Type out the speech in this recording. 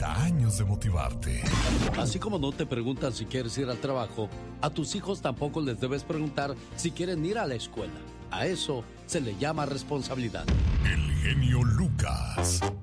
30 años de motivarte. Así como no te preguntan si quieres ir al trabajo, a tus hijos tampoco les debes preguntar si quieren ir a la escuela. A eso se le llama responsabilidad. El genio Lucas.